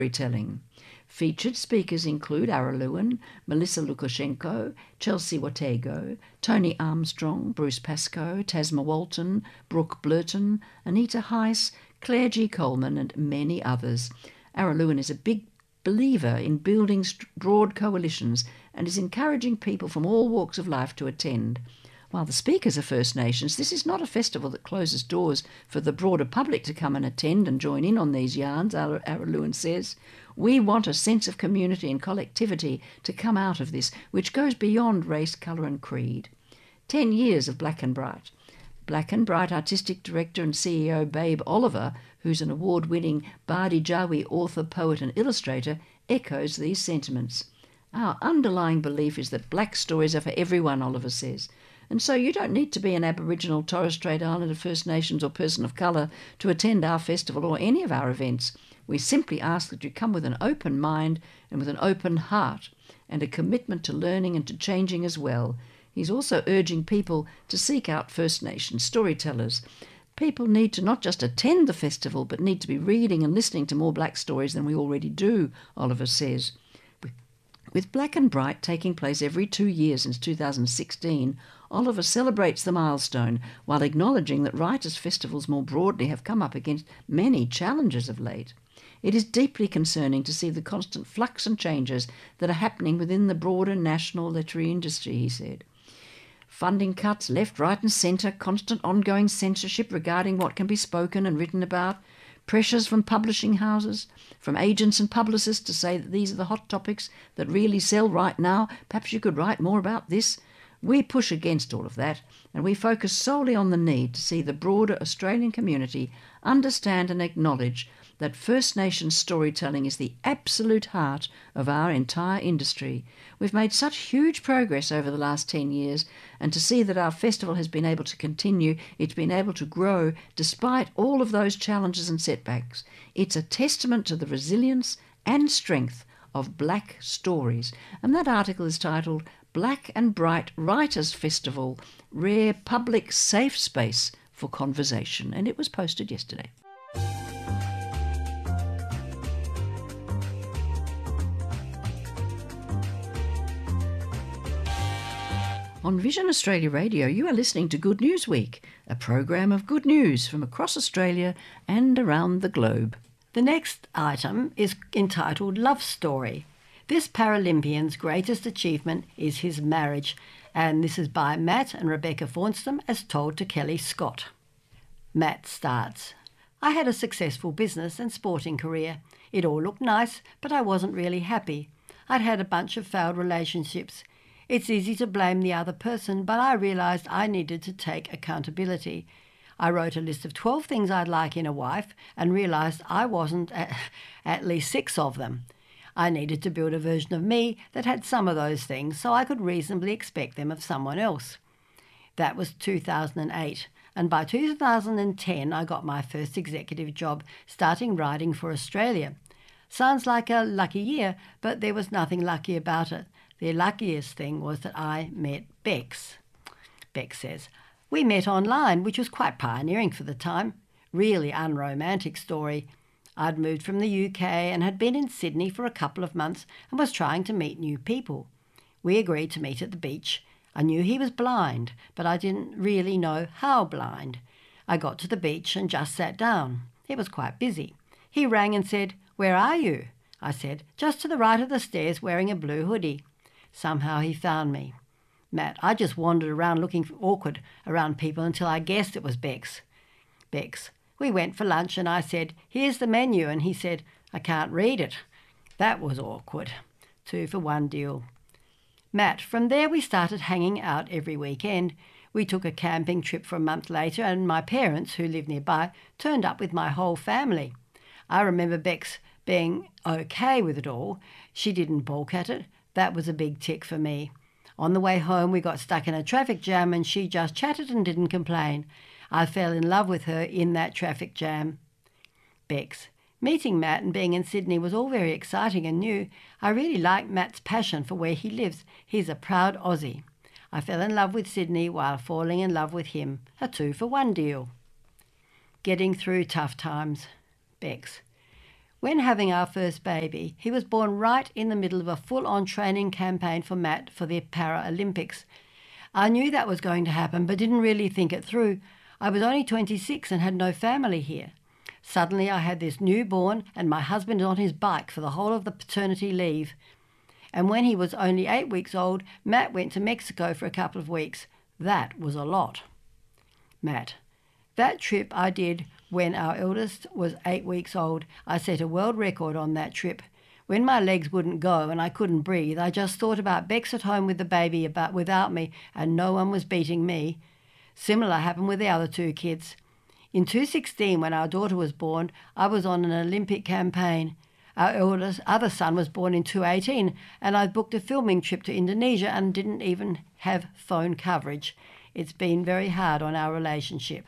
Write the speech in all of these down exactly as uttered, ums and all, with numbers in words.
storytelling. Featured speakers include Ara Lewin, Melissa Lukashenko, Chelsea Watego, Tony Armstrong, Bruce Pascoe, Tasma Walton, Brooke Blurton, Anita Heiss, Claire G. Coleman, and many others. Ara Lewin is a big believer in building broad coalitions and is encouraging people from all walks of life to attend. While the speakers are First Nations, this is not a festival that closes doors for the broader public to come and attend and join in on these yarns, Ara Lewin says. We want a sense of community and collectivity to come out of this, which goes beyond race, colour and creed. Ten years of Black and Bright. Black and Bright Artistic Director and C E O Babe Oliver, who's an award-winning Bardi Jawi author, poet and illustrator, echoes these sentiments. Our underlying belief is that black stories are for everyone, Oliver says. And so you don't need to be an Aboriginal, Torres Strait Islander, First Nations or person of colour to attend our festival or any of our events. We simply ask that you come with an open mind and with an open heart and a commitment to learning and to changing as well. He's also urging people to seek out First Nations storytellers. People need to not just attend the festival but need to be reading and listening to more black stories than we already do, Oliver says. With Black and Bright taking place every two years since two thousand sixteen, Oliver celebrates the milestone while acknowledging that writers' festivals more broadly have come up against many challenges of late. It is deeply concerning to see the constant flux and changes that are happening within the broader national literary industry, he said. Funding cuts left, right and centre, constant ongoing censorship regarding what can be spoken and written about, pressures from publishing houses, from agents and publicists to say that these are the hot topics that really sell right now. Perhaps you could write more about this. We push against all of that, and we focus solely on the need to see the broader Australian community understand and acknowledge that First Nations storytelling is the absolute heart of our entire industry. We've made such huge progress over the last ten years, and to see that our festival has been able to continue, it's been able to grow despite all of those challenges and setbacks. It's a testament to the resilience and strength of black stories. And that article is titled Black and Bright Writers' Festival, Rare Public Safe Space for Conversation, and it was posted yesterday. On Vision Australia Radio, you are listening to Good News Week, a program of good news from across Australia and around the globe. The next item is entitled Love Story. This Paralympian's greatest achievement is his marriage, and this is by Matt and Rebecca Fornstam as told to Kelly Scott. Matt starts. I had a successful business and sporting career. It all looked nice, but I wasn't really happy. I'd had a bunch of failed relationships. It's easy to blame the other person, but I realised I needed to take accountability. I wrote a list of twelve things I'd like in a wife and realised I wasn't at, at least six of them. I needed to build a version of me that had some of those things so I could reasonably expect them of someone else. That was two thousand eight, and by two thousand ten I got my first executive job, starting writing for Australia. Sounds like a lucky year, but there was nothing lucky about it. The luckiest thing was that I met Bex. Bex says, we met online, which was quite pioneering for the time. Really unromantic story. I'd moved from the U K and had been in Sydney for a couple of months and was trying to meet new people. We agreed to meet at the beach. I knew he was blind, but I didn't really know how blind. I got to the beach and just sat down. It was quite busy. He rang and said, where are you? I said, just to the right of the stairs wearing a blue hoodie. Somehow he found me. Matt, I just wandered around looking awkward around people until I guessed it was Bex. Bex, we went for lunch and I said, here's the menu, and he said, I can't read it. That was awkward. Two for one deal. Matt, from there we started hanging out every weekend. We took a camping trip for a month later and my parents, who live nearby, turned up with my whole family. I remember Bex being okay with it all. She didn't balk at it. That was a big tick for me. On the way home, we got stuck in a traffic jam and she just chatted and didn't complain. I fell in love with her in that traffic jam. Bex, meeting Matt and being in Sydney was all very exciting and new. I really liked Matt's passion for where he lives. He's a proud Aussie. I fell in love with Sydney while falling in love with him. A two for one deal. Getting through tough times. Bex, When having our first baby, he was born right in the middle of a full-on training campaign for Matt for the Paralympics. I knew that was going to happen, but didn't really think it through. I was only twenty-six and had no family here. Suddenly I had this newborn and my husband on his bike for the whole of the paternity leave. And when he was only eight weeks old, Matt went to Mexico for a couple of weeks. That was a lot. Matt: that trip I did when our eldest was eight weeks old. I set a world record on that trip. When my legs wouldn't go and I couldn't breathe, I just thought about Bex at home with the baby about without me, and no one was beating me. Similar happened with the other two kids. In two thousand sixteen, when our daughter was born, I was on an Olympic campaign. Our eldest other son was born in two thousand eighteen, and I booked a filming trip to Indonesia and didn't even have phone coverage. It's been very hard on our relationship.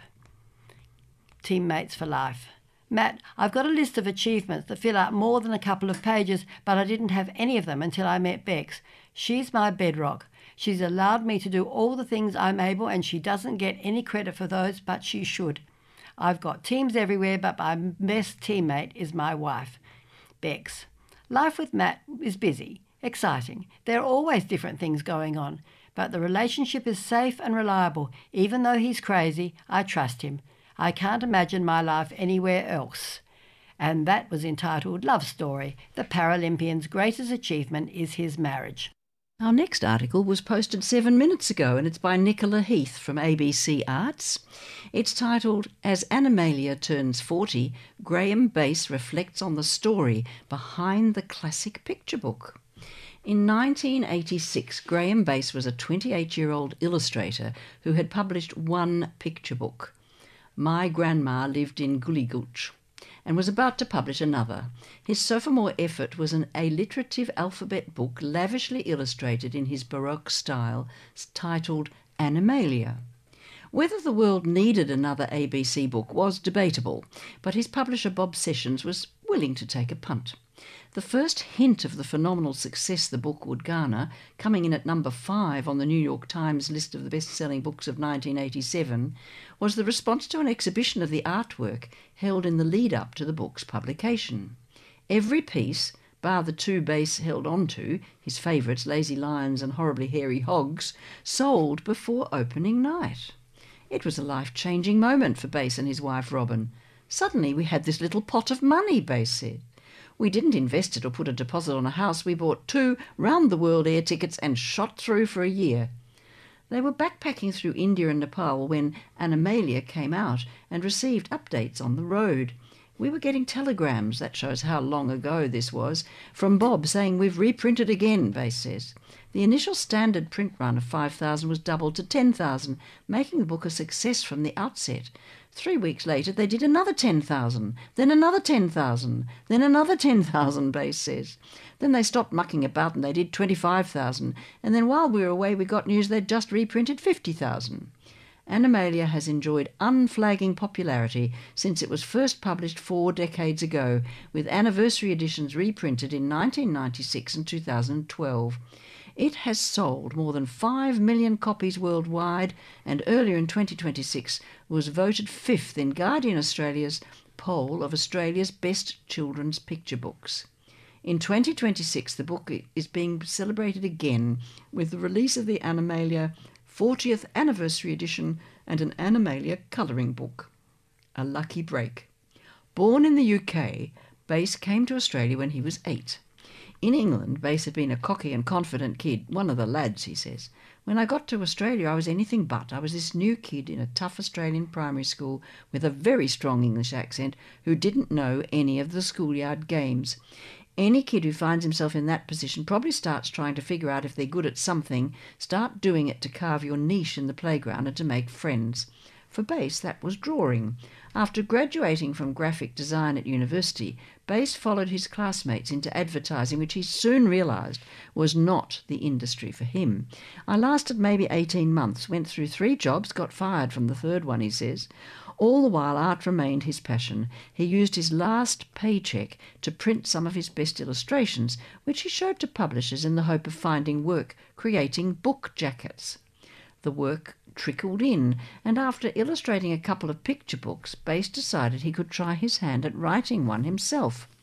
Teammates for life. Matt: I've got a list of achievements that fill out more than a couple of pages, but I didn't have any of them until I met Bex. She's my bedrock. She's allowed me to do all the things I'm able, and she doesn't get any credit for those, but she should. I've got teams everywhere, but my best teammate is my wife. Bex: life with Matt is busy, exciting. There are always different things going on, but the relationship is safe and reliable. Even though he's crazy, I trust him. I can't imagine my life anywhere else. And that was entitled Love Story. The Paralympian's greatest achievement is his marriage. Our next article was posted seven minutes ago, and it's by Nicola Heath from A B C Arts. It's titled, As Animalia Turns forty, Graham Base Reflects on the Story Behind the Classic Picture Book. In nineteen eighty-six, Graham Base was a twenty-eight-year-old illustrator who had published one picture book. My Grandma Lived in Gully Gulch, and was about to publish another. His sophomore effort was an alliterative alphabet book lavishly illustrated in his Baroque style, titled Animalia. Whether the world needed another A B C book was debatable, but his publisher Bob Sessions was willing to take a punt. The first hint of the phenomenal success the book would garner, coming in at number five on the New York Times list of the best-selling books of nineteen eighty-seven, was the response to an exhibition of the artwork held in the lead-up to the book's publication. Every piece, bar the two Base held onto, his favourites, lazy lions and horribly hairy hogs, sold before opening night. It was a life-changing moment for Base and his wife Robin. Suddenly we had this little pot of money, Base said. We didn't invest it or put a deposit on a house. We bought two round-the-world air tickets and shot through for a year. They were backpacking through India and Nepal when Animalia came out and received updates on the road. We were getting telegrams, that shows how long ago this was, from Bob saying we've reprinted again, Base says. The initial standard print run of five thousand was doubled to ten thousand, making the book a success from the outset. Three weeks later they did another ten thousand, then another ten thousand, then another ten thousand, Base says. Then they stopped mucking about and they did twenty-five thousand, and then while we were away we got news they'd just reprinted fifty thousand. Animalia has enjoyed unflagging popularity since it was first published four decades ago, with anniversary editions reprinted in nineteen ninety-six and two thousand twelve. It has sold more than five million copies worldwide, and earlier in twenty twenty-six was voted fifth in Guardian Australia's poll of Australia's best children's picture books. In twenty twenty-six, the book is being celebrated again with the release of the Animalia fortieth anniversary edition and an Animalia colouring book. A lucky break. Born in the U K, Base came to Australia when he was eight. In England, Base had been a cocky and confident kid, one of the lads, he says. When I got to Australia, I was anything but. I was this new kid in a tough Australian primary school with a very strong English accent who didn't know any of the schoolyard games. Any kid who finds himself in that position probably starts trying to figure out if they're good at something, start doing it to carve your niche in the playground and to make friends. For Base, that was drawing. After graduating from graphic design at university, Base followed his classmates into advertising, which he soon realised was not the industry for him. I lasted maybe eighteen months, went through three jobs, got fired from the third one, he says. All the while art remained his passion. He used his last paycheck to print some of his best illustrations, which he showed to publishers in the hope of finding work creating book jackets. The work trickled in, and after illustrating a couple of picture books, Base decided he could try his hand at writing one himself.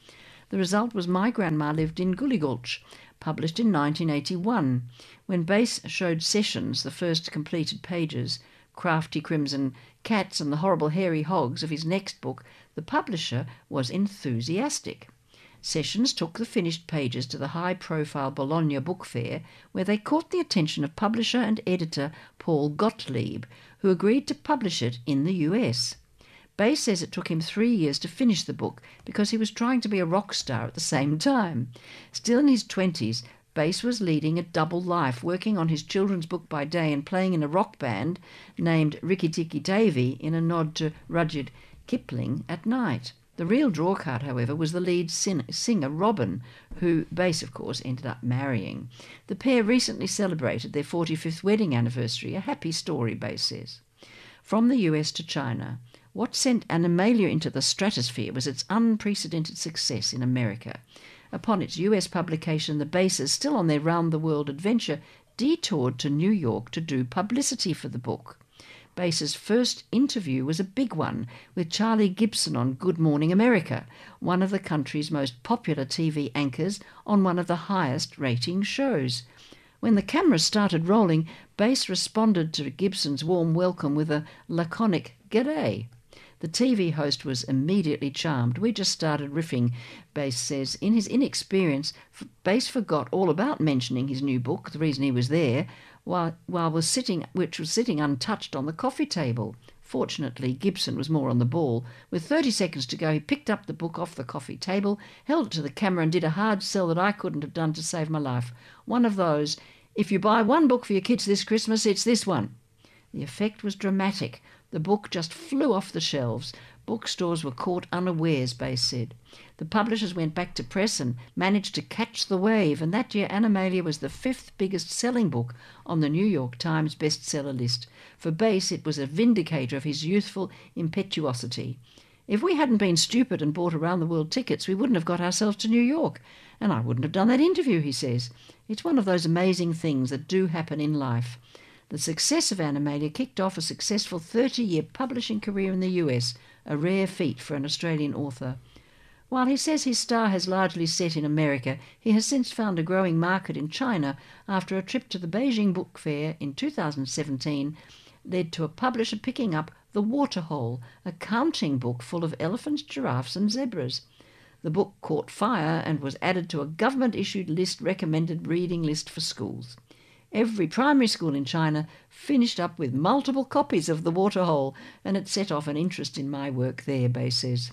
The result was My Grandma Lived in Gulligulch, published in nineteen eighty-one. When Bass showed Sessions the first completed pages, Crafty Crimson Cats and the Horrible Hairy Hogs, of his next book, the publisher was enthusiastic. Sessions took the finished pages to the high-profile Bologna Book Fair, where they caught the attention of publisher and editor Paul Gottlieb, who agreed to publish it in the U S. Bass says it took him three years to finish the book because he was trying to be a rock star at the same time. Still in his twenties, Bass was leading a double life, working on his children's book by day and playing in a rock band named Rikki Tikki Tavi in a nod to Rudyard Kipling at night. The real drawcard, however, was the lead sin- singer Robin, who Bass, of course, ended up marrying. The pair recently celebrated their forty-fifth wedding anniversary, a happy story, Bass says. From the U S to China, what sent Animalia into the stratosphere was its unprecedented success in America. Upon its U S publication, the Basses, still on their round-the-world adventure, detoured to New York to do publicity for the book. Bass's first interview was a big one with Charlie Gibson on Good Morning America, one of the country's most popular T V anchors on one of the highest rating shows. When the cameras started rolling, Bass responded to Gibson's warm welcome with a laconic "G'day." The T V host was immediately charmed. "We just started riffing," Bass says. In his inexperience, Bass forgot all about mentioning his new book, the reason he was there, while, while was sitting, which was sitting untouched on the coffee table. Fortunately, Gibson was more on the ball. With thirty seconds to go, he picked up the book off the coffee table, held it to the camera and did a hard sell that I couldn't have done to save my life. One of those, "If you buy one book for your kids this Christmas, it's this one." The effect was dramatic. The book just flew off the shelves. Bookstores were caught unawares, Bass said. The publishers went back to press and managed to catch the wave, and that year Animalia was the fifth biggest selling book on the New York Times bestseller list. For Bass, it was a vindicator of his youthful impetuosity. "If we hadn't been stupid and bought around-the-world tickets, we wouldn't have got ourselves to New York, and I wouldn't have done that interview," he says. It's one of those amazing things that do happen in life. The success of Animalia kicked off a successful thirty-year publishing career in the U S, a rare feat for an Australian author. While he says his star has largely set in America, he has since found a growing market in China after a trip to the Beijing Book Fair in two thousand seventeen led to a publisher picking up The Waterhole, a counting book full of elephants, giraffes and zebras. The book caught fire and was added to a government-issued list recommended reading list for schools. Every primary school in China finished up with multiple copies of The Waterhole, and it set off an interest in my work there, Bass says.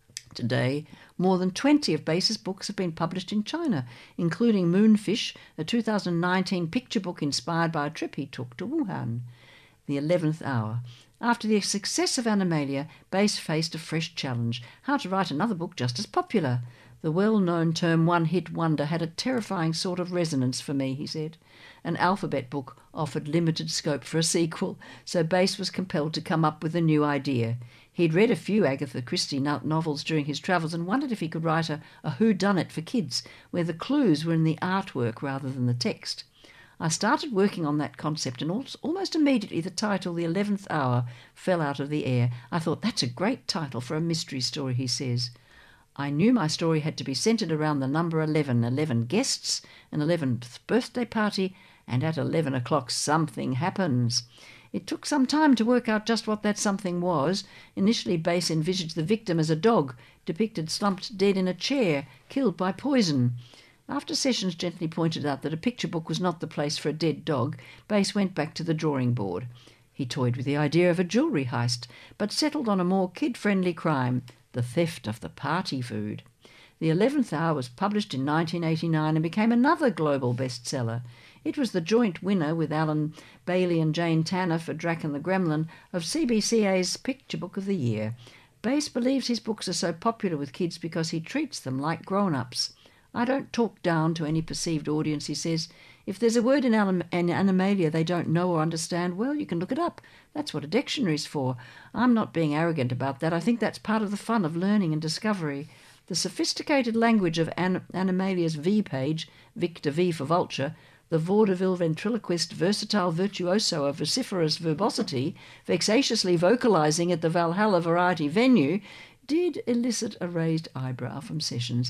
Today, more than twenty of Bass's books have been published in China, including Moonfish, a two thousand nineteen picture book inspired by a trip he took to Wuhan. The Eleventh Hour. After the success of Animalia, Bass faced a fresh challenge, how to write another book just as popular. The well-known term one-hit wonder had a terrifying sort of resonance for me, he said. An alphabet book offered limited scope for a sequel, so Bass was compelled to come up with a new idea. He'd read a few Agatha Christie novels during his travels and wondered if he could write a, a whodunit for kids, where the clues were in the artwork rather than the text. I started working on that concept, and almost immediately the title, The Eleventh Hour, fell out of the air. I thought, that's a great title for a mystery story, he says. I knew my story had to be centred around the number eleven, eleven guests, an eleventh birthday party, and at eleven o'clock something happens. It took some time to work out just what that something was. Initially, Bass envisaged the victim as a dog, depicted slumped dead in a chair, killed by poison. After Sessions gently pointed out that a picture book was not the place for a dead dog, Bass went back to the drawing board. He toyed with the idea of a jewellery heist, but settled on a more kid-friendly crime, the theft of the party food. The Eleventh Hour was published in nineteen eighty-nine and became another global bestseller. It was the joint winner with Alan Bailey and Jane Tanner for Drac and the Gremlin of C B C A's Picture Book of the Year. Bass believes his books are so popular with kids because he treats them like grown-ups. I don't talk down to any perceived audience, he says. If there's a word in, Anim- in Animalia they don't know or understand, well, you can look it up. That's what a dictionary's for. I'm not being arrogant about that. I think that's part of the fun of learning and discovery. The sophisticated language of An- Animalia's V page, Victor V for vulture, the vaudeville ventriloquist versatile virtuoso of vociferous verbosity, vexatiously vocalising at the Valhalla Variety venue, did elicit a raised eyebrow from Sessions.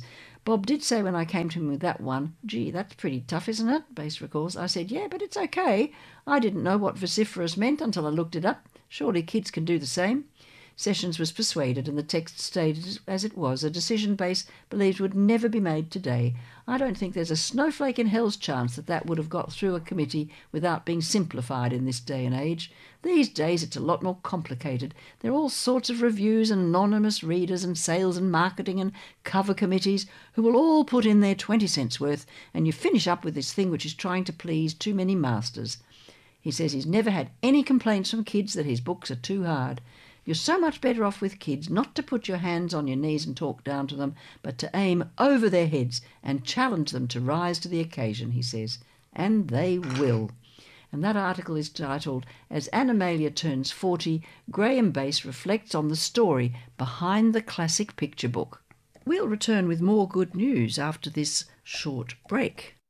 Bob did say when I came to him with that one, "Gee, that's pretty tough, isn't it?" Bass recalls. I said, "Yeah, but it's okay. I didn't know what vociferous meant until I looked it up. Surely kids can do the same." Sessions was persuaded and the text stayed as it was, a decision Bass believes would never be made today. I don't think there's a snowflake in hell's chance that that would have got through a committee without being simplified in this day and age. These days it's a lot more complicated. There are all sorts of reviews and anonymous readers and sales and marketing and cover committees who will all put in their twenty cents worth, and you finish up with this thing which is trying to please too many masters. He says he's never had any complaints from kids that his books are too hard. You're so much better off with kids not to put your hands on your knees and talk down to them, but to aim over their heads and challenge them to rise to the occasion, he says. And they will. And that article is titled, "As Animalia Turns forty, Graham Bass Reflects on the Story Behind the Classic Picture Book." We'll return with more good news after this short break.